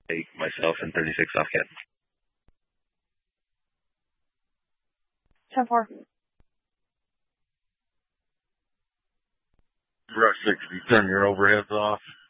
Take myself and 36 off cat. 10-4. Rush 60, turn your overheads off.